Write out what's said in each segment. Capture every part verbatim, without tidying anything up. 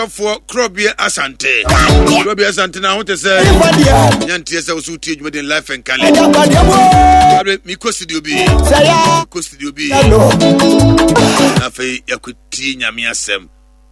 for Krobia Asante. Krobia Asante now to say Yantiesa was teach me in life and Cali. Miko studio be Miko studio be Afe Yakuti Nyamiasem.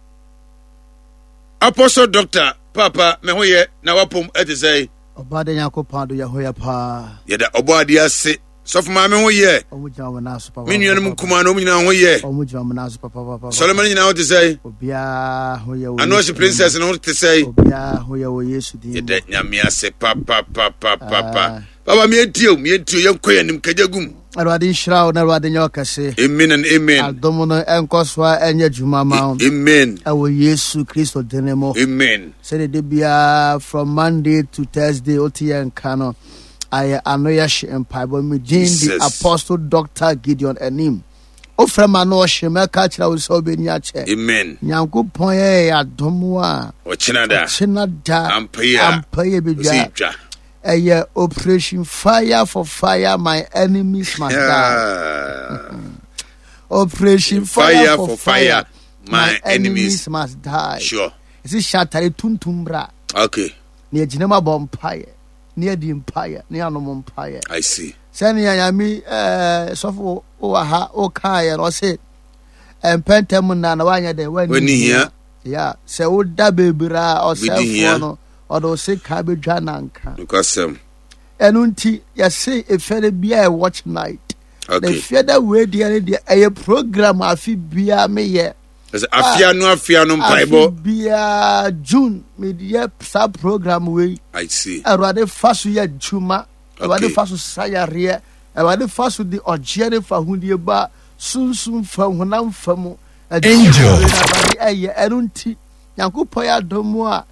Apostle Doctor Papa Mehoye na wapom ete say Obade Yakopado Yahoya pa. Yeda Obadia se so for mama ho ye. Minion kuma no nyina ho ye. Solomon nyina ho te say. Obia ho ye. Ano she princess no te say. Obia ho ye wo Yesu din. Yeda nyame ase papa papa papa. Baba me etio me etio ye nkoye nim kajagum. Arwade nshrawo na arwade nyokase. Amen and amen. Adomo no enkoswa enye juma ma. Amen. Ewo Yesu Kristo denemo. Amen. Say the bia from Monday to Thursday otiye nkano. I anoyash empire but me din the Apostle Doctor Gideon Enim. O frema no sheme ka kira wo so be nya che. Amen. Nyankopon ye adomo a. O chinada. Chinada. Ampaya. Ampaya be dwa. Eye operation fire for fire my enemies must die. Operation fire, fire for fire, fire my enemies must die. Sure. Is it shatari tuntumbra? Okay. Near Jinema Bompire, near the Empire, near no Empire. I see. Send Yami, uh, so Oaha, Okaya, or say, and Pentamuna, Nawanya, they went when here. Yeah, so would that be bra or say, or those say cabbage ananka. Because um and unti ya say a fair beer watch night. Okay. The feather way the a program afi bia me ye. As afia no afia no Bible. Bia June media sub program way. I see. I rather fast ye juma. I rather fast sayare. I rather fast the ojere for hundie ba soon soon from honam famu. Angel. And unti Yankupo ya domoa.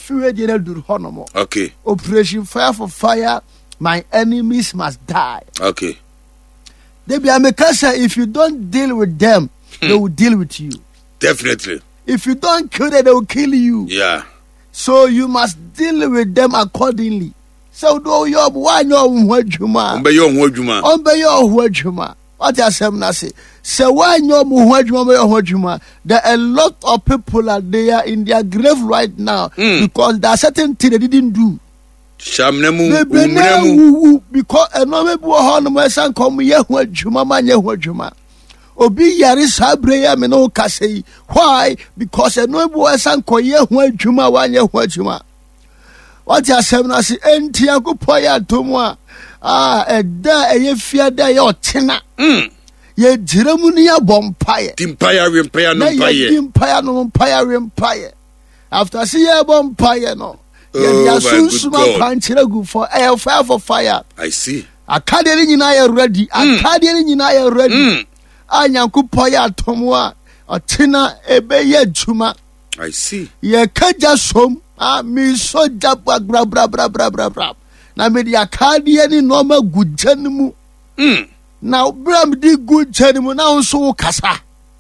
Okay. Operation fire for fire, my enemies must die. Okay. They be Amikasa, if you don't deal with them, hmm. they will deal with you. Definitely. If you don't kill them, they will kill you. Yeah. So you must deal with them accordingly. So do you have one your wajuma? Ombe your wajuma. Ombe your wajuma. What I say, Nasi. So when you're Muhajuma, there are a lot of people are there in their grave right now mm. because there are certain things they didn't do. Shamnemu, umnemu. Because a normal boy, my son, come here, Juma, my Juma. Obi Yaris Habrea, Meno Kase. Why? Because a normal boy, son, come here, Juma, one year, Juma. What I say, Nasi, and Tiago Poya Tomwa. Ah, a da a fear da your tina. Mm. Ye Jeremunia bompire. Timpire, empire, no empire. Empire, no empire, empire. After see a bompire, no. Ye are soon small puncheragu for air fire for fire. I see. A cardian in I ready. A cardian in I ready. I yankupoya tomwa. A tina ebeye juma. I see. Ye kaja som. Ah, me so jabba bra bra bra bra bra bra. Na me dia cardia ni normal good janimu. Hmm. Now bram di good janimu now so kasa.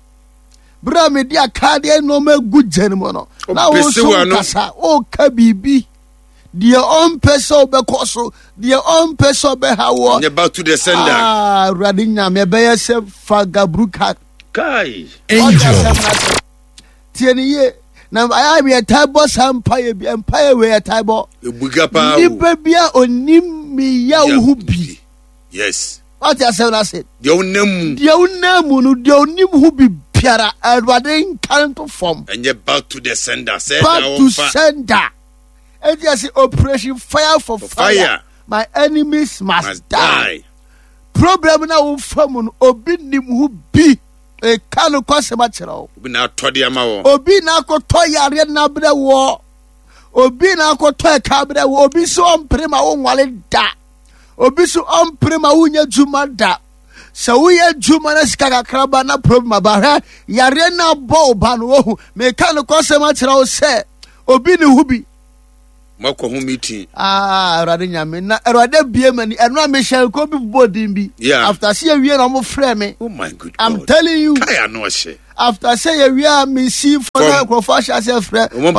Bram dia cardia normal good janimu no. Now so kasa. Oh kabibi. Dia on peso be koso. Dia on peso be hawo. You about to the sender. Ah, radinya me be se fagabruka. Kai. Angel. Tieni ye. Now I am a table empire be empire we a table. Bugapa. Nibia onim mi ya ubi. Yes. What I said I said. The onem. The onem no the onim who be piara and wading can't form. And you back to the sender. Said back to sender. And you see operation fire for, for fire. fire. My enemies must, must die. die. Problem now from obi nim who be. E kanu kwase machero obi na todi ama wo obi na akoto yare na bre wo obi na akoto e ka bre wo obi so omprema wo nwale da obi so omprema wo nya juma da se wo ye juma na sika kakraba na problem ba ha yare na bo ba no wo me kanu kwase machero se obi ni hubi mako hu meeting ah erade nyame na erade bie mani eno amehia ko bi bodin bi yeah. After see we na mo frɛ me oh my good I'm God. telling you I know she after say we are me see for na professional self friend me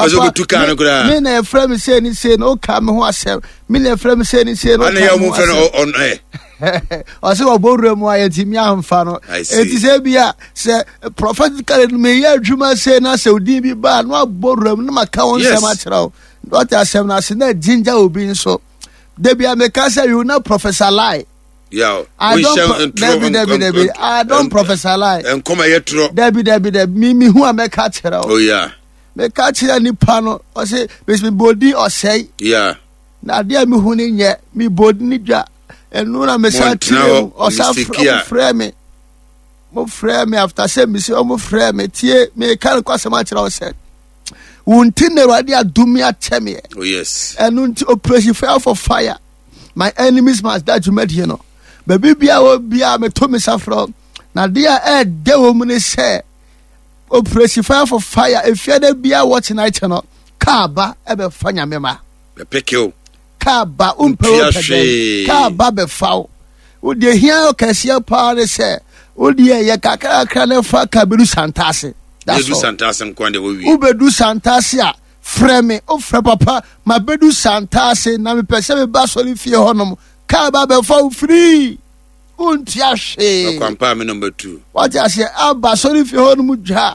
me na friend me say ni say no ka me ho asem me na friend me say ni say no ka me ho on eh ɔsɛ wɔbɔwura mu a yɛntimi amfa no ɛnti sɛ bia sɛ prophetically no meyɛ adwuma sei na sɛ odin bi baa na wabɔwura mu na maka wo nsɛm akyerɛ wo ɔte asɛm no ase na gyingya obi nso da bia meka sɛ you na professor lie Yeah, I don't Debbie Debbie Debbie I don't prophesy lie and come here tro Debbie Debbie Debbie me me who am I catch her oh yeah me catch her ni pano or say me body or say yeah na dia me hu ni nye me body ni dwa enu na me sa tire o sa frɛ me mo frɛ me after say me say o mo frɛ me tie me kan kwasɛm akyerɛ o say wunti ne wadi adumi akyɛ me oh yes enu nti operation fire for fire my enemies must die to me you know baby bia wo bia me to me safro na dia e de wo mu ne se operation fire for fire efia da bia watch night no ka ba e be fa nyame ma be pekeo ka ba umpe wo pede ka ba be fa wo de hia o kase pa ne se wo de ye kakra kakra ne fa ka bedu santase that's bedu santase nkwande wo wi wo bedu santase a frɛ me o frɛ papa ma bedu santase na me pese me ba soli fie honom ka ba be fa free unti ahwe akwampa me number two what you say aba sori fi ho no dwa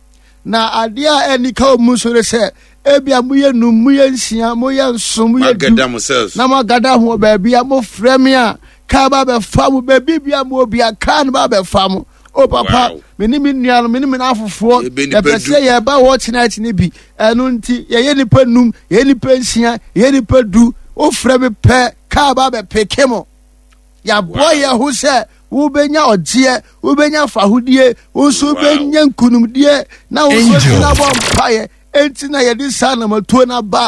na ade a eni ka o mu so se ebia mu ye num mu ye nsia mu ye nsom mu ye du na ma gada ho ba bia mo frɛ me a ka ba be fa mu ba bibia mo bia ka no ba be fa mu o papa me ni me nua no me ni me na afofo e pese ye ba watch night ni bi enu nti ye ye nipa num ye nipa nsia ye nipa du o frɛ me pe ka ba be pekemo ya boy ya hu se wo benya oje wo benya fahudie wo so benya nkunumdie na wo so na bo mpaye enti na ye di sa na matuo na ba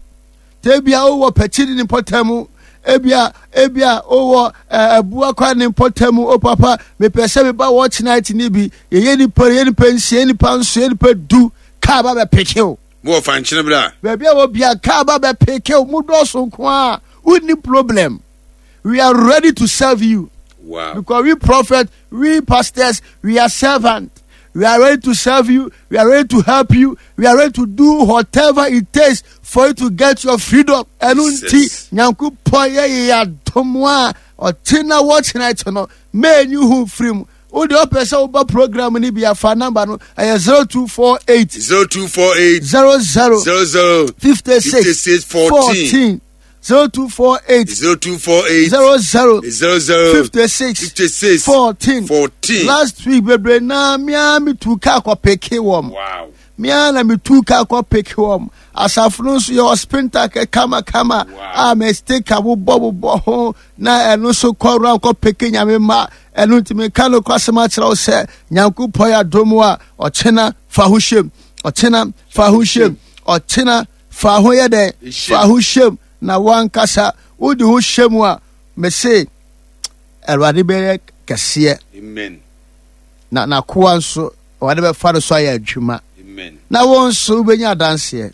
tebia wo pachiri ni potamu ebia ebia wo abua kwa ni potamu o papa me pese me ba watch night ni bi ye ye ni per ye ni pensie ni panso ye ni pe du ka ba be pekeo wo fa nchine bra be bia wo bia ka ba be pekeo mu do so nko a uni problem. We are ready to serve you. Wow. Because we prophet, we pastors, we are servants. We are ready to serve you. We are ready to help you. We are ready to do whatever it takes for you to get your freedom. And unti nyanku poye ya domwa or tina watch night no may you who free. O the opesa oba program ni bi afa number no eh zero two four eight zero two four eight zero zero zero zero fifty-six fourteen zero two four eight zero two four eight zero zero zero zero fifty-six fifty-six fourteen fourteen. Last week bebre na mia mi tuka kwa peke wom. Wow. Mia na mi tuka kwa peke wom. Asafunu so your sprinter ke kama kama. Wow. A mistake abu bobo boho na eno so kwa ran kwa peke nyame ma eno ntime kano kwa sema kyerɛ wo sɛ Nyankopɔn ya domu a ɔkyena fa ho hyem ɔkyena fa ho hyem ɔkyena fa ho yɛ dɛ fa ho hyem na wankasa udi ho hyemu a me se Awurade be kɛseɛ amen na na koa nso Awurade be fa so ayɛ adwuma amen na won so benya danseɛ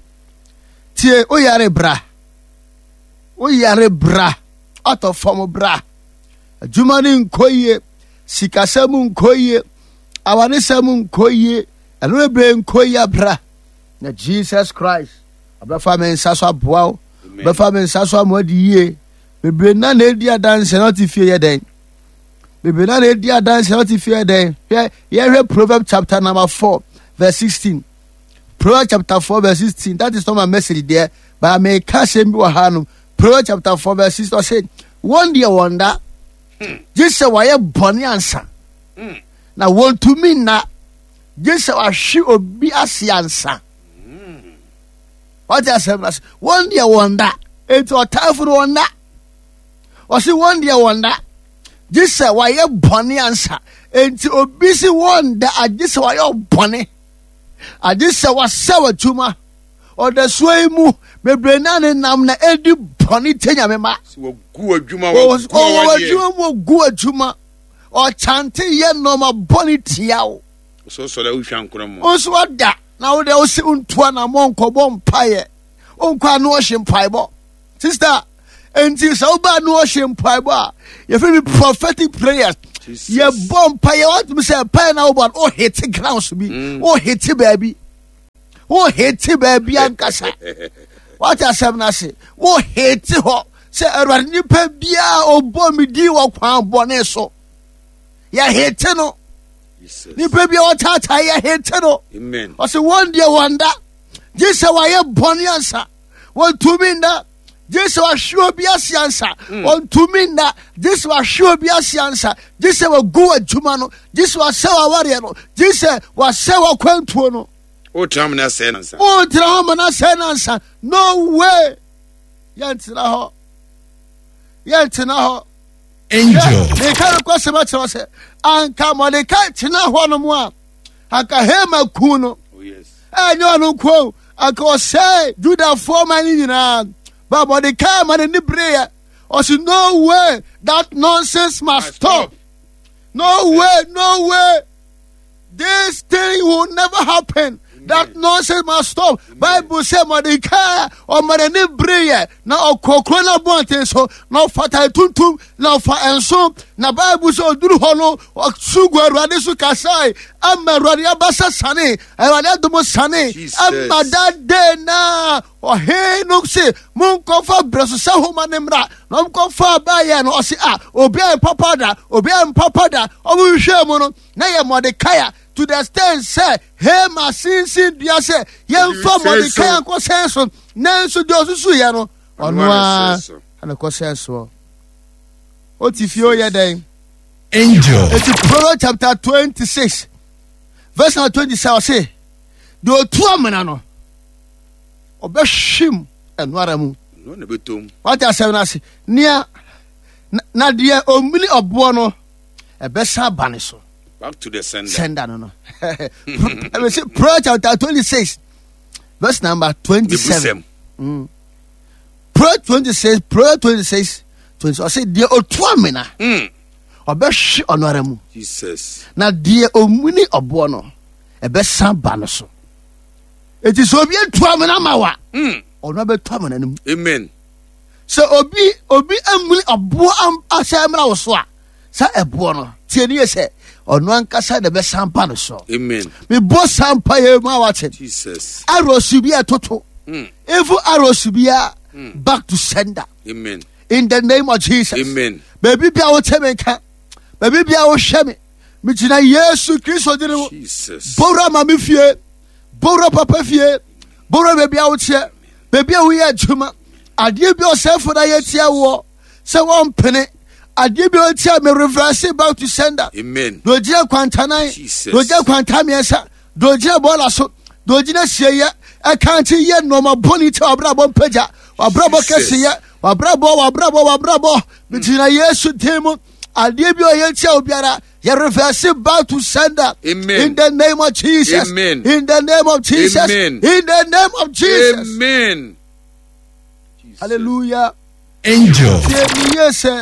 tie o yare bra o yare bra ato fam bra adwuma ni nkoyie sikasɛm nkoyie awaresɛm nkoyie ɛno be nkoyie bra na Jesus Christ abafa men saso aboa befa men saso amodi yie bebre na na edi adanse na ti fie yeden bebre na na edi adanse na ti fie yeden ye ye Proverbs chapter number four verse sixteen Proverbs chapter four verse sixteen that is not my message there but I may catch him bi wahano Proverbs chapter four verse sixteen say one day wonder just say why boni ansa na want to me na just say ahwe obi asiansa. What I said was one day wonder. It's a time for wonder. Or see one day wonder. Just say why you bunny answer. It's a busy wonder. I just say why you bunny. I just say what sour tuma. Or the sway mu. Me brenane namna edi bunny tenya mema. So good juma. Oh, good juma. Or chante ye no ma bunny tiao. So so that we shan kuramo. Also what that. Now they also untua na monko bom paye. Onkwa no ohim paibo. Sister, enti so ba no ohim paibo. You feel me prophetic prayers. Ye bom paye what me say paye na oba o hit ground bi. O hit baby. O hit baby ankasa. What I say na say. O hit ho. say Erade nipa bia obo mi di wo kwan bone so ya hete no nipa bia o tata ya hete no amen o say one day wonder Jesus wa ye bone ansa won tumi nda Jesus wa sure bia siansa won tumi nda Jesus wa sure bia siansa Jesus wa go adwuma no Jesus wa se wa ware no Jesus wa se wa kwantuo no o tram na se nansa o tram na se nansa no way yantina ho yantina ho angel me kan ko se ma tro se anka mo de ka tina ho no mo a aka hema ku no oh yes anyo no ko aka say Judah for many nyina but mo de ka ma ni prayer o say no way that nonsense must stop. No way, no way. This thing will never happen. Amen. That nonsense must stop. Amen. Bible says, Mordecai or Marani Breyer, now Cokrona Bonte, so now Fata Tuntum, now for and so, now Bible says, Duruhono, or Sugo Radisu Kasai, and Maria Bassa Sane, and Radadomo Sane, and Madad Dena, or Hey Nuxi, Munkofa Brasa Humanemra, Nonkofa Bayan, or Si Ah, Obey Papada, Obey Papada, or Shamono, Naya Mordecai. To the extent say, hey, my sin, sin, dear say, young from Mordecai and Consensus, Nancy Josu Yano, on one and a consensus. What if you're your day? Angel. It's Proverbs chapter twenty-six, verse number twenty-seven. Say, do two menano. Obeshim and Waramu. What I say, near Nadia Omili of Buono, a bessa baniso. Back to the sender. Sender, no, no. I will say, Proverbs chapter twenty-six, verse number twenty-seven. Mm. Proverbs twenty-six, Proverbs twenty-six, twenty. I say, dear Otuamina, hmm, Obesh Honoremu. Jesus. Now, dear Omuni Obuono, a best banoso. It is Obi Tuamina Mawa. Hmm. Or no better. Amen. So, Obi, Obi, Emily Obuam, Asamra was what? Sa Ebuono. Ten years, eh? On one casa the best sampan so. Amen. We both sampire ma watching. Jesus. Arrow subia toto. Mm. Every arrow subia mm. back to sender. Amen. In the name of Jesus. Amen. Baby be our temeka. Baby be our shame. Michina Yesu Christo dinu. Jesus. Bora mami fie. Bora papa fie. Bora baby out here. Baby we are juma. Adie be yourself for that year war. So one penny. Adibio tia me reverse back to sender. Amen. Dojia kwantanai. Jesus. Dojia kwantamiesa. Dojia bola so. Dojina siya. I can't hear no more bonita abrabo peja. Wabrabo kesiya. Wabrabo wabrabo wabrabo. Between Yesu demo. Adibio yetia obiara. Ya reverse back to sender. Amen. In the name of Jesus. Amen. In the name of Jesus. Amen. In the name of Jesus. Amen. Jesus. Hallelujah. Angel. Yes,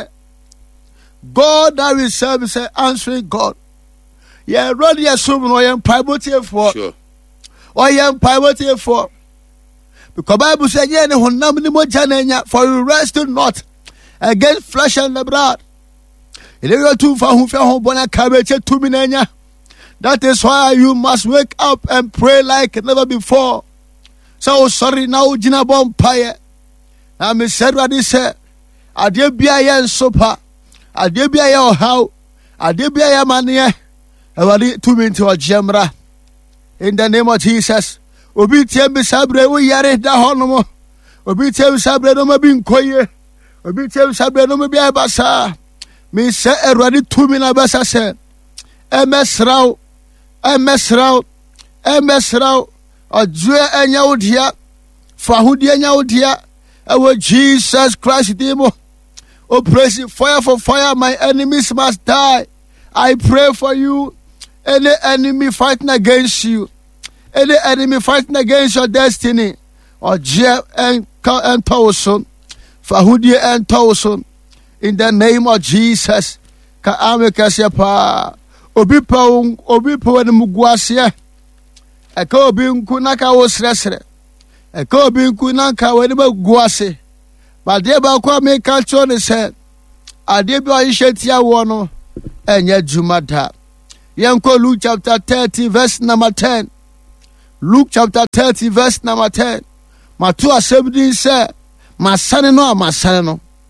God that we serve is answering God. Yeah, run your soul or your private for. Sure. Or your private for. Because Bible says, yeah, no nominee more janenya for you wrestle not against flesh and the blood. If you are too far who fell home bona cabbage to minenya. That is why you must wake up and pray like never before. So sorry now, Jina Bompire. I me said what he said. I did be a yen sopa. Adebia ya how Adebia ya mania Awadi two minutes or Jamra in the name of Jesus. Obi Tiambi Sabre, we yare da honomo. Obi Tiambi Sabre no mabin koye. Obi Tiambi Sabre no mabia basa. Me say Eradi two minutes basa se. M S Rao, M S Rao, M S Rao, or Jue Enya Udia, Fahudi Enya Udia, our Jesus Christ demo. Oh, praise fire for fire, my enemies must die. I pray for you. Any enemy fighting against you, any enemy fighting against your destiny, or Jeff and Towson, Fahudi and Towson, in the name of Jesus. Ka amekasiapa obi pa obi pa ne muguasia e ka obi nku na ka wo sresre e ka obi nku na ka wo ne muguase. But they ba kwa me ka cho ne se ade bi o yehyetia wo no enya jumada. Yenko Luke chapter thirty verse number ten. Luke chapter thirty verse number ten. Matu asebdi se masane no amasane no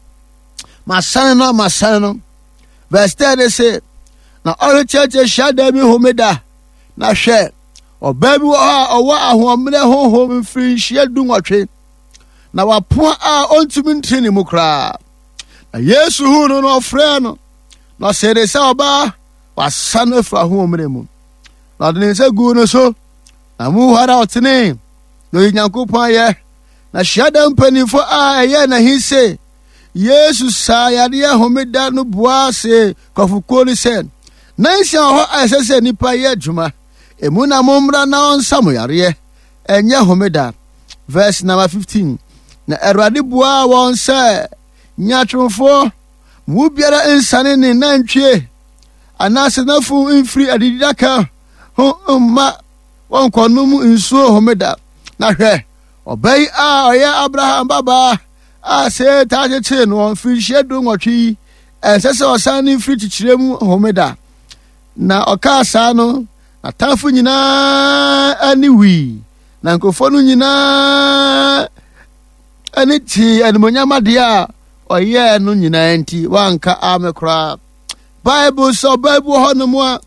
masane no masane no. Verse ten they say, na ɔre kyerɛkyerɛ hyɛda bi homeda na hwɛ ɔbaa bi wɔ hɔ a ɔwɔ ahoɔmmerɛ honhom mfiri nhyia du nwɔtwe na wapoa a ɔntumi ntiri ne mu koraa. Na Yesu huu no no ɔfrɛ no na ɔsɛ de sɛ ɔbaa wasane afiri ahoɔmmerɛ mu na ɔde ne nsa guu no so na mu hɔ ara ɔtene na ɔyɛ Nyankopɔn ayɛ. Na hyɛda mpanimfo a ɛyɛ n'ahinse Yesu saa yadeɛ homeda no boa se kɔfokuo no sɛ nansia hɔ a ɛsɛ sɛ nnipa yɛ adwuma emu na mommra na ɔnsa mo yareɛ ɛnyɛ homeda. Verse number fifteen. Na Awurade boa wɔn sɛ nyatwomfoɔ mu biara nsane ne nantwie anaasɛ nafu mfiri adididaka ho mma wɔnkɔnom nsuo homeda. Na hwɛ ɔbɛyi a ɔyɛ Abraham babaa a sɛ taa kyekyere no mfirinhyia du nwɔtwe ɛnsɛ sɛ ɔsan ne mfiri kyekyere mu homeda. Na ɔkaa saa no atamfo nyinaa ani wii na nkurɔfoɔ no nyinaa ani ti animonyam adeɛ a ɔyɛɛ no nyinaa nti wanka ame koraa. Bible sɛ ɔbaa bi wɔ hɔ nom a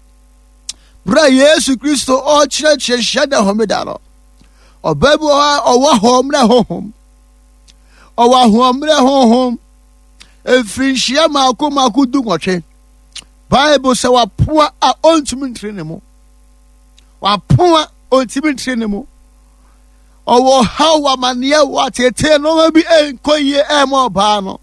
berɛ Yesu Kristo ɔkyerɛkyerɛ hyɛda homeda no ɔbaa bi wɔ hɔ a ɔwɔ ahoɔmmerɛ honhom ɔwɔ ahoɔmmerɛ honhom mfirinhyia maako maako du nwɔtwe. Bible sɛ wapoa a ɔntumi ntiri ne mu wapoa ɔntumi ntiri ne mu ɔwɔ haw amanneɛ wɔatetee nɔɔma bi ɛnkɔ yie ɛma ɔbaa no.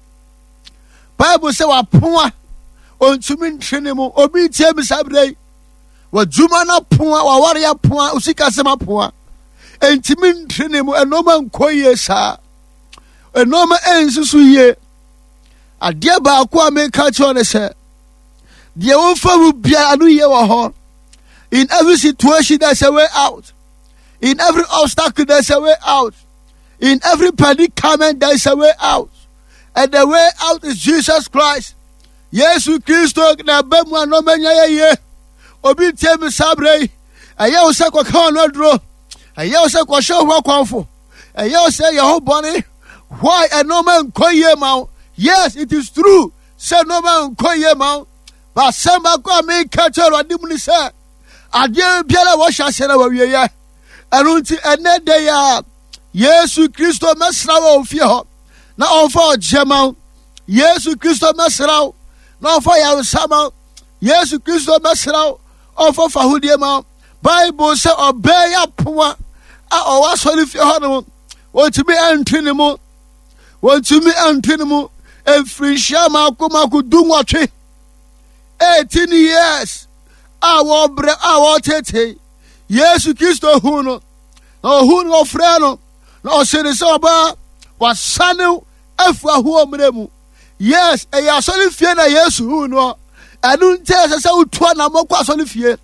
Bible sɛ wapoa ɔntumi ntiri ne mu. Obi tie mi saa berɛ yi wadwuma no apoa waware apoa osikasɛm apoa ɛntumi ntiri ne mu ɛnɔɔma nkɔ yie saa ɛnɔɔma ɛnsusu yie. Adeɛ baako a meka kyerɛ ne sɛ deɛ womfa mu biara no yie wɔ hɔ. In every situation there's a way out. In every obstacle there's a way out. In every predicament there's a way out. And the way out is Jesus Christ. Yesu Kristo na bemu anomenya ye. Obi temi sabre. Aya wo se kwaka no aduro. Aya wo se kwahwe ho kwanfo. Aya wo se ye ho bone. Why enoma nkoye ma? Yes, it is true. Say no man nkoye ma. But samba kwa me katero adimu ni se. Adie biara wo hyase na wawie ye. Enu nti ene de ya Yesu Kristo mesra wo fie ho. Na onfa ojema. Yesu Kristo mesra wo. Na onfa ya sama. Yesu Kristo mesra wo. Onfa fahudie ma. Bible say obey ya poa. A owa sori fie ho no. Wontumi antwi ne mu. Wontumi antwi ne mu. Efrinhia mako mako du nwɔtwe. eighteen years. A wo bre a wo tete. Yesu Kristo hu no. Na hu no frɛ no. Na ɔsɛ sɛ ɔba wasane afu ahoɔmmerɛ mu. Yes, ɛyɛ asɔre fie na Yesu hu no. Ɛno nti sɛ sɛ wotua na mɔ kɔ asɔre fie.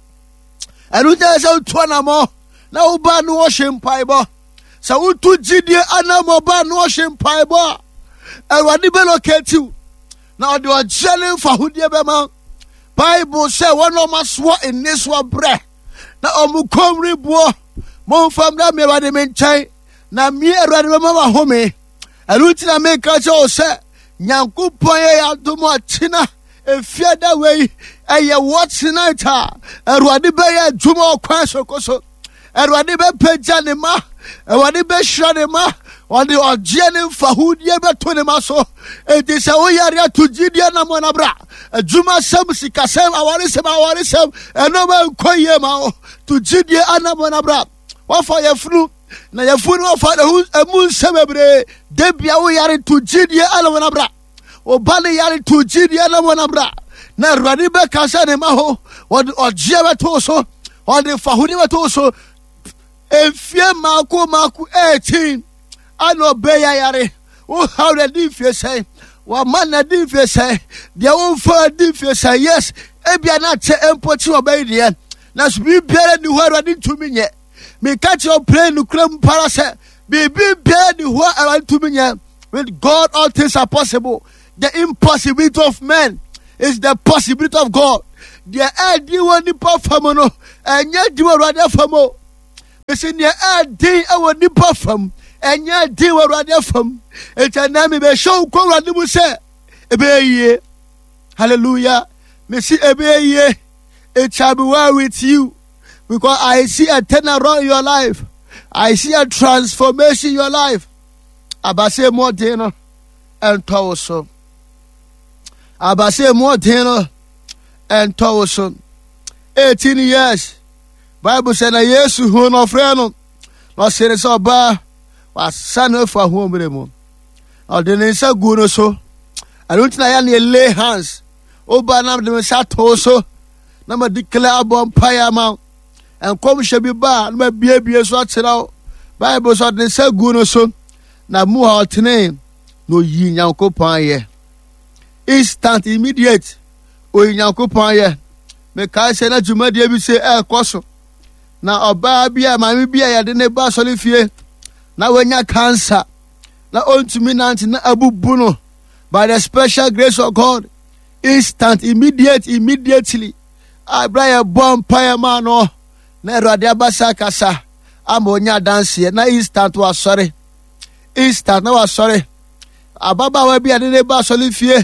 Ɛno nti sɛ wotua na mɔ na woba no wɔhye mpaebɔ. Sɛ wotu gyidie anamɔ ba no wɔhye mpaebɔ. Awurade bɛ locate you. Na ɔde ɔgye ne mfahodie bɛma. Bible sɛ wɔn ɔma soɔ nne soɔ brɛ. Na ɔmo kɔmri boɔ. Momfam na me Awurade me nkyɛn. Na me Awurade bɛma ma home. Ɛno nti na meka kyerɛ wo sɛ Nyankopɔn yɛ adom akyena efie da wei ɛyɛ what tonight a Awurade bɛyɛ adwuma ɔkwan sokoso. Awurade bɛpagya ne ma. Awurade bɛhyira ne ma. Ɔde ɔgye ne mfahodie bɛto ne ma so. Enti sɛ woyare ato gyidie na mo na bra. Adwuma sɛm sikasɛm awaresɛm awaresɛm ɛnɔma nkɔ yie ma wo. To gyidie anamo na bra. Wafa yɛfunu na yɛfunu wafa emu nsɛm bebree. Debia woyare to gyidie anamo na bra. Oba ne yare to gyidie anamo na bra. Na Awurade bɛkasa ne ma ho. Ɔde ɔgye bɛto so. Ɔde mfahodie bɛto so. Efie mako mako eighteen. Ano beya yare. O how the diffie say. Wa man na diffie say. Dia o fa diffie say yes. Ebia na che empoti obey de. Na so bi biara ni ho Awurade tumi nye. Me catch your play no kram para say. Bi bi biara ni ho Awurade tumi nye. With God all things are possible. The impossibility of man is the possibility of God. The idea one ni perform no. Enya di Awurade famo. Mesinia a day our nipa fam, and ya day were rather fam. It's a name be show ko radimu say. Ebe hallelujah. Messi ebe it shall be well with you. Because I see a turnaround in your life. I see a transformation in your life. Abase more dinner and toso. Abase more dinner and toso. Eighteen years. Bible said na Yesu hu no freno. No sere so ba was son for home remo. Or the nisa guno so. I don't know ya lay hands. Oba na de sa toso. Na ma declare bonfire mount. And come shall be bar, no be be so atira. Bible so the say gu no so na mu ha otene no yi nyankopon ye. Instant immediate o nyankopon ye. Me kai say na juma de bi say e koso. Na oba bia ma mi bia ya de ne ba so le fie. Na wanya cancer. Na ontumi nanti na abubu no by the special grace of God. Instant immediate immediately. I bring a bonfire man no. Na Erade abasa kasa amonya dance na instant was sorry instant na was sorry ababa wa bia de ba so le fie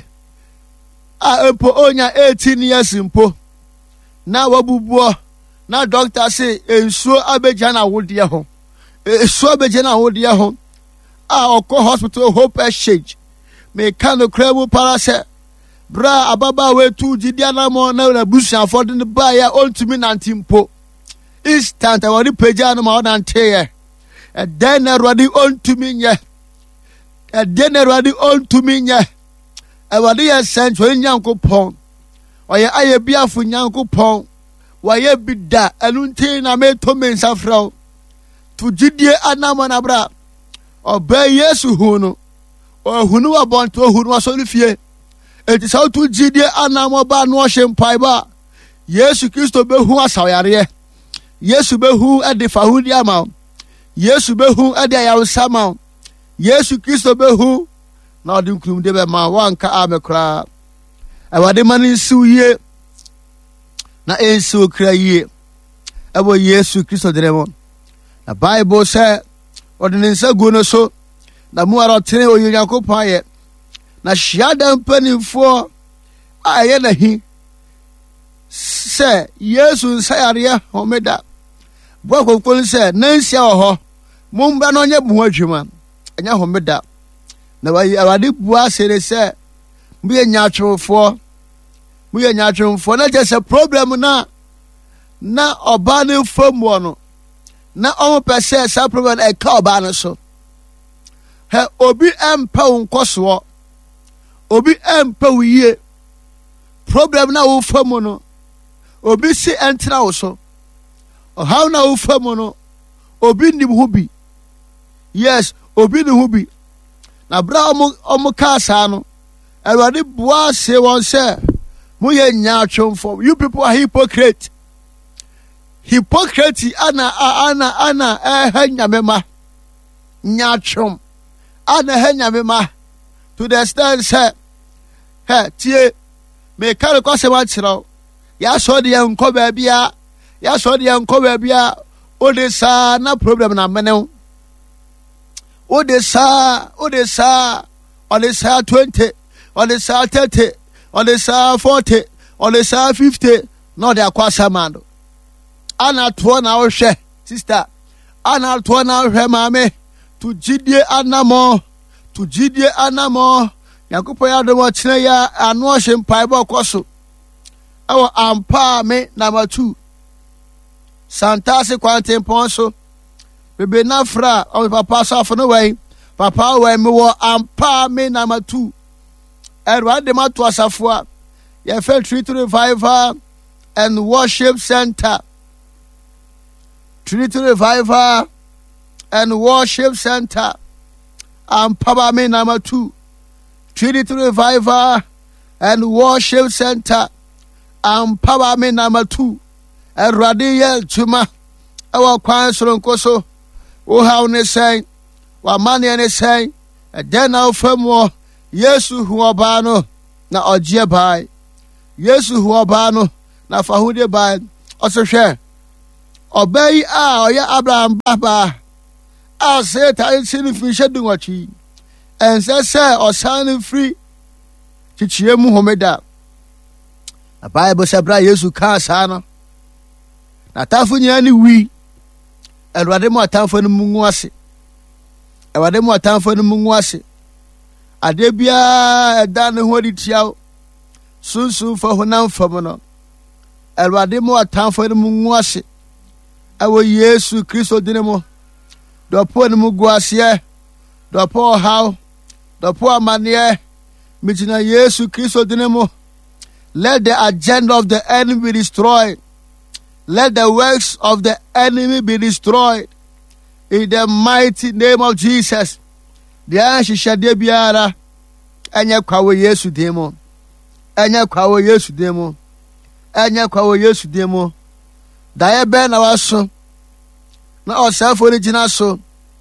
a empo onya eighteen years mpo na wabubuo na doctor say ensuo abeja na wodie ho ensuo abeja na wodie ho a okọ hospital hope exchange me kan kremu para se bra ababa we tu jidia na mo na busia for de ba ya ontumi nantimpo. Instant I want to pay Jan more than tear. And then I ready on to me, yeah. And then I ready on to me, yeah. I want to send to Yanko Pong. Or I be a for Yanko Pong. Why ye be that? And until I made two men safra to Judea Anamanabra. Or bear Yesu Huno. Or who knew about to who was only fear. It is how to Judea Anamaban washing piba. Yesu Christo be who was our Yesu behu ade fahudi ama. Yesu behu ade ayawsa ma. Yesu Kristo behu na odi nkrum de be ma wanka amekra. Awade mani nsiw ye na ensiw kra ye. Ebo Yesu Kristo deremo. Na Bible say odi nsa gu no so na mu ara tene oyunyakopon ye. Na hyiada mpanimfo aye na hi say Yesu nsayare homeda. Bwako kwon se nansia ho mumba no nye bu adwuma anya homeda na wa awade bua sere se mbiye nyatwofo mbiye nyatwofo na je se problem na na oba ne famu no na omo pese sa problem e ka oba no so he obi empa nkoso obi empa wiye problem na wo famu no obi si entra wo so. How now famono obi ni hubi. Yes, obi ni hubi. Na bra omo omo kasa no. Erade boa se won say mo ye nyatwomfo. You people are hypocrite. Hypocrite ana ana ana eh nyamema. Nyatwom. Ana eh nyamema. To the extent say he tie me kare kwase ma chiro. Ya so de enko ba bia. Ya so de enko ba bia. O de sa na problem na mene. O de sa, o de sa, o de sa twenty, o de sa thirty, o de sa forty, o de sa fifty. No de akwasa mando. Ana to na o hwe sister. Ana to na o hwe mame. To jidie anamo, to jidie anamo. Yakopo ya do mo kire ya anu o hwe mpai bo koso. Ewo ampa me number two. Santase kwante ponso. Bebe na fra o papa so afo no way. Papa we me wo ampa me number two. Erwa de ma to asafo a ye fell Trinity Revival and Worship Center. Trinity Revival and Worship Center. Ampa me number two. Trinity Revival and Worship Center. Ampa me number two. Erwade ye tuma ewa kwan soronko so wo haw ne sen wa mane ne sen den na ofamo Yesu hu oba no na ogie bai Yesu hu oba no na fahude bai oso hwe obey a oya Abraham baba a say ta sin fi shedun wachi and say say osan free chichie mu homeda. The Bible say bra Yesu ka sa no na tafu nya ni wi Ewurade mu atamfo no mu ase Ewurade mu atamfo no mu ase ade bia eda ne ho di tiaw sunsun fa honam fam no Ewurade mu atamfo no mu ase awo Yesu Kristo dine mo do po no mu guase do po how do po amane mitina Yesu Kristo dine mo. Let the agenda of the enemy be destroyed. Let the works of the enemy be destroyed. In the mighty name of Jesus. The answer shall be biara. Enya kwawo Yesu demo. Enya kwawo Yesu demo. Enya kwawo Yesu demo. Daye ben na waso. Na osafo original so.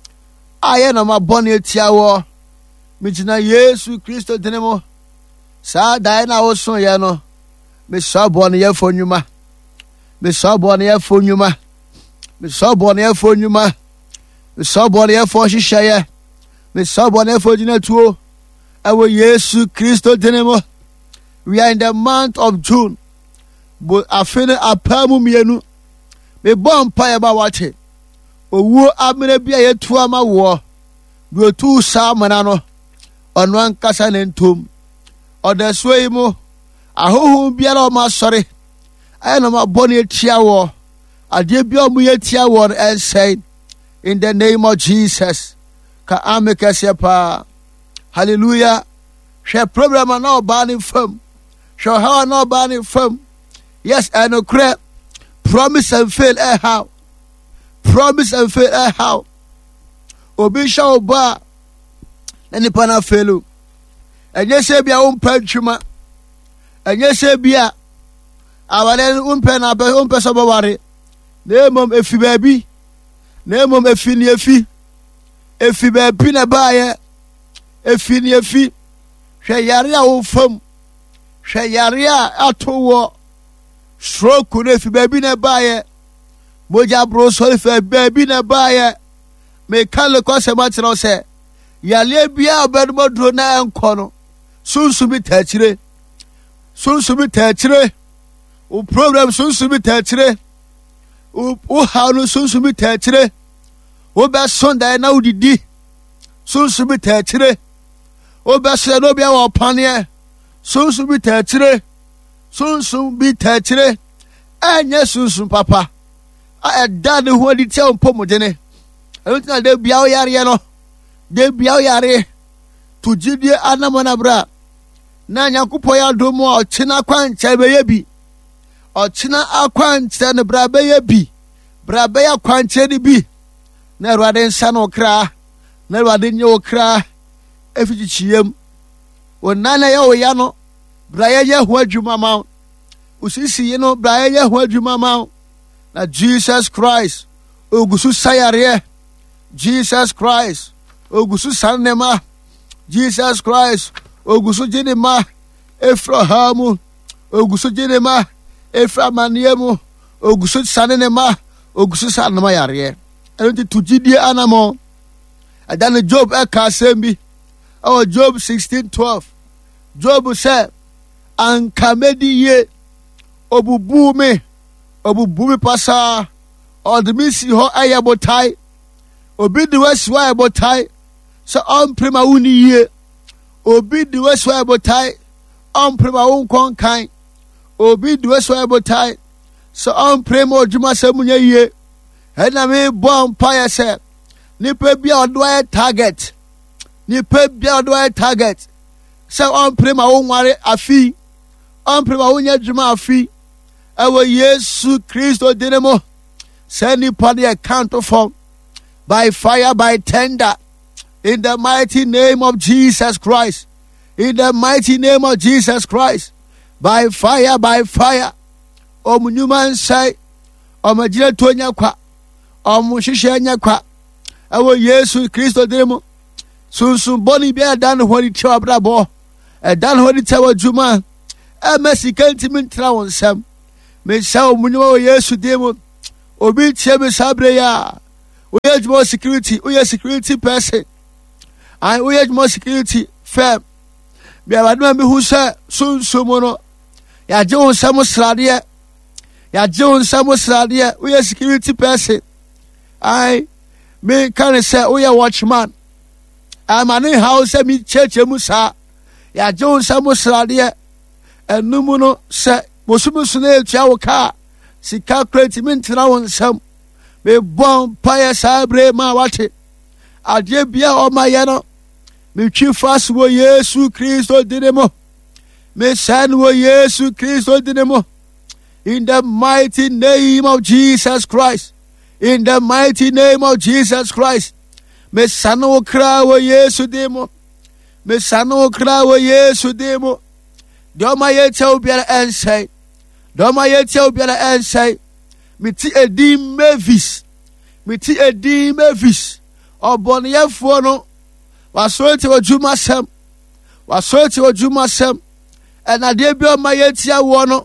Aye na mabone etiawo. Mitina Yesu Kristo demo. Sa daye na waso ye no. Me so bone ye fo nyuma. Me so bone ye fo nyuma. Me so bone ye fo nyuma. Me so bone ye fo hihye. Me so bone ye fo jinatuo. Awo Yesu Kristo denemo. We are in the month of June. But afene apamu mienu. Me bon pa ye ba wate. Owu amene bia ye tu ama wo. Do tu sa mana no. Ono ankasa ne ntom. Odeso yi mo. Ahohu biara o ma sore. Aye na ma boni tia wo. Ade bia o mu ye tia wo and say in the name of Jesus. Ka amekese pa. Hallelujah. She problem na ba ni fam. She how na ba ni fam. Yes, I know cre. Promise and fail eh how. Promise and fail eh how. Obi sha oba. Eni pa na failu. Enye se bia o mpa ntwuma. Enye se bia awale umpe na be umpe so baware. Na emom efi baabi. Na emom efi ni efi. Efi baabi na baaye. Efi ni efi. Hwe yare a wo fam. Hwe yare a atowo. Stroke no efi baabi na baaye. Moja bro so efi baabi na baaye. Me kale ko se ma tiro se. Yale bia obedmo dro na enko no. Sunsumi tachire. Sunsumi tachire. O problem sunsumi tachire. O o hanu sunsumi tachire. O be sonda na udidi. Sunsumi tachire. O be se no bia wo panie. Sunsumi tachire. Sunsumi tachire. Enye sunsum papa. A eda de ho di tia ompomodene. Euntina de bia o yare no. De bia o yare. To jidie anamona bra. Na nyankopɔ ya domo o china kwanche be yebi. O china akwanche ne bra be yebi. Bra be ya kwanche ni bi. Na Awurade nsa no kra. Na Awurade nye o kra. Efichichiem. O nana ya o ya no. Bra ye ye ho adwuma ma. Usisi ye no bra ye ye ho adwuma ma. Na Jesus Christ ogusu sayare. Jesus Christ ogusu sanema. Jesus Christ ogusu jinema. Efrahamu ogusu jinema. Eframaniemu ogusu sanema. Ogusu sanema yare. Enti tujidie anamo. Adane Job eka sembi. Oh, Job sixteen twelve. Job said, Ankamedi ye obubu me obubu me pasa odmisi ho ayabotai obi de weswa ayabotai so on prima uni ye obi de weswa ayabotai on prima un konkan obi de weswa ayabotai so on prima odwuma samunya ye ena me bom paya se nipa bia odo target nipa bia odo target so on prima unware afi on prima unya dwuma afi ewo Yesu Kristo dinemo send nipa the account of by fire by tender in the mighty name of Jesus Christ, in the mighty name of Jesus Christ, by fire by fire omunyuma nsai omagire tonya kwa omuhihye nya kwa ewo Yesu Kristo dinemo sunsun boni bia dan ho ri tiwa brabo e dan ho ri tiwa dwuma e mesika ntimi ntra wonsam me sha omunyuma wo Yesu demo obi tie me sabre ya we adwuma security we security person I we adwuma security firm me abaduma me hu se sunsumo no ya je won sam srade ya je won sam srade we security person I me can say we watchman I'm an house me church musa ya je won sam srade enumu no se mosumusu na etua wo ka sika kreti mentina won sam me bon paye sabre ma wate ade bia o ma ye no me twi fast wo Yesu Kristo dinemo me san wo Yesu Kristo dinemo in the mighty name of Jesus Christ in the mighty name of Jesus Christ me san wo kra wo Yesu demo me san wo kra wo Yesu demo do ma ye tell bia ensai do ma ye tell bia ensai me ti edim Mavis me ti edim Mavis oboneyefo no wasoete wajuma sem wasoete wajuma sem ena de bi o ma ye tia wo no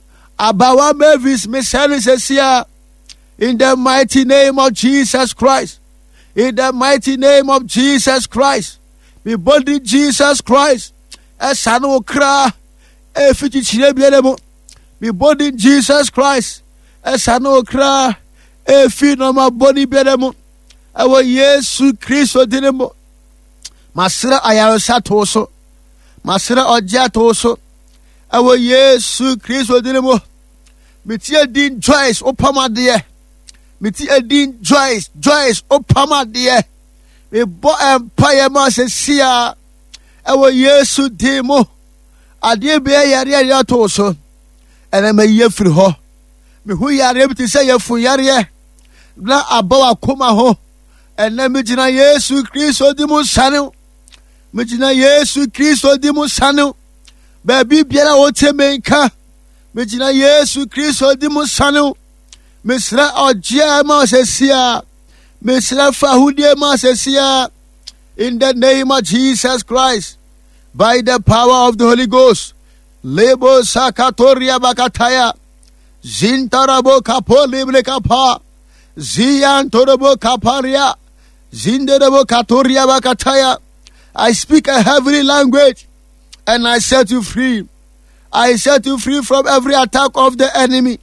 abawa Mavis me sene sesia in the mighty name of Jesus Christ in the mighty name of Jesus Christ me body Jesus Christ esano kra e fiti chire biere mo me body Jesus Christ esano kra e fi no ma body biere mo awo Yesu Kristo dinemo masira ayarsa toso masira oja toso awo Yesu Kristo dinemo meti adin Joyce opamade meti adin Joyce Joyce opamade me bo empire ma se sia awo Yesu demo ade be yare yare toso ene me yefri ho me hu yare bi se yefu yare na abawa koma ho ene me gina Yesu Kristo dimo sanu me gina Yesu Kristo dimo sanu ba bi biara wo temenka me gina Yesu Kristo dimo sanu me sra oje ma se sia me sra fahudie ma se sia in the name of Jesus Christ by the power of the Holy Ghost lebo sakatoria bakataya zintarabo kapo libre kapa zian torobo kaparia zinderabo katoria bakataya. I speak a heavenly language and I set you free. I set you free from every attack of the enemy.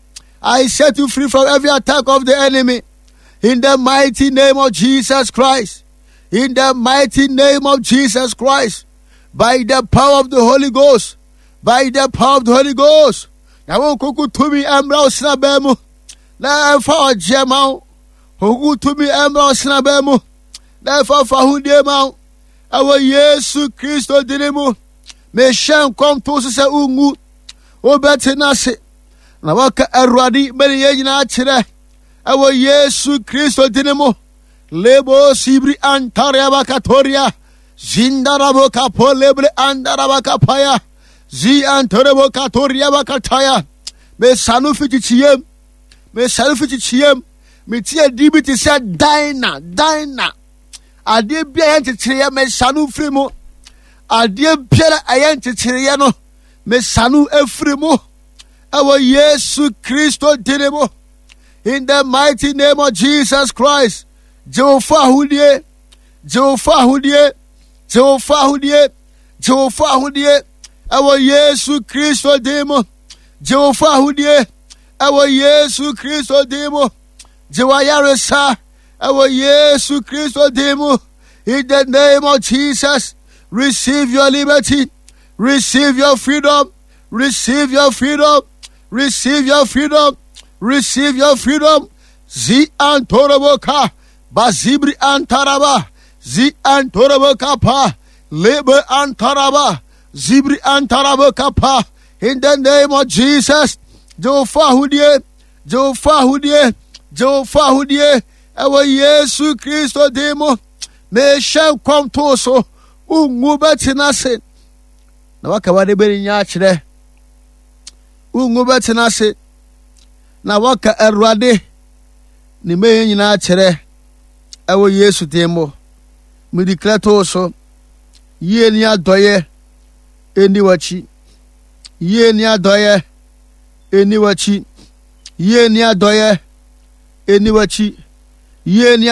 I set you free from every attack of the enemy in the mighty name of Jesus Christ. In the mighty name of Jesus Christ, by the power of the Holy Ghost, by the power of the Holy Ghost. Now, kuku to me, Ambra Snabemo. Now, for Jemau, who to me, Ambra Snabemo. Therefore, for who dear Mount, our Yesu Christo dinemo, may sham come to say, Ungu, O Betinasi. Now, Waka Eradi, many years, our Yesu Christo dinemo. Lebo sibri antaria bakatoria zindarabo kapo lebre andaraba kapaya zi antorebo katoria bakataya me sanu fiti chiem me sanu fiti chiem me tie dibiti se dina dina ade bia yentire me sanu frimo ade bia ayentire no me sanu efrimo awo Yesu Kristo diremo in the mighty name of Jesus Christ. Jehovah Hudie, Jehovah Hudie, Jehovah Hudie, Jehovah Hudie, our Yesu Christo demo, Jehovah Hudie, our Yesu Christo demo, Jewayaresa, our Yesu Christo demo, in the name of Jesus, receive your liberty, receive your freedom, receive your freedom, receive your freedom, receive your freedom, Zi Antoroboka. Bazibri antaraba, zi antoraba kapa, lebe antaraba, zibri antaraba kapa. In the name of Jesus, Jehovah Hudie, Jehovah Hudie, Jehovah Hudie, our Yesu Christo demo, me shall come to so, ungu betinase. Na waka wade beri nyachre, ungu betinase. Na waka erwade, ni me nyina chere. Ewo Yesu demo me declare to so ye ni adoye eni wachi ye ni adoye eni wachi ye ni adoye eniwachi ye ni